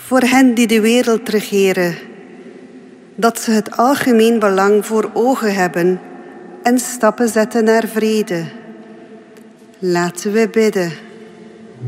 voor hen die de wereld regeren, dat ze het algemeen belang voor ogen hebben en stappen zetten naar vrede. Laten we bidden.